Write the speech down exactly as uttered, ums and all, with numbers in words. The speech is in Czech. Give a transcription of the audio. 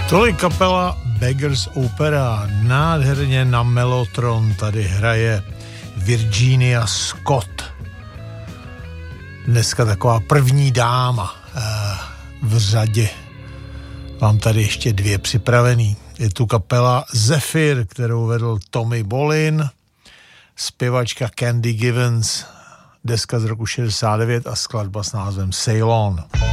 Tolik kapela Beggars Opera, nádherně na Mellotron tady hraje Virginia Scott. Dneska taková první dáma eh, v řadě. Mám tady ještě dvě připravený. Je tu kapela Zephyr, kterou vedl Tommy Bolin, zpěvačka Candy Givens, deska z roku šedesát devět a skladba s názvem Sail On.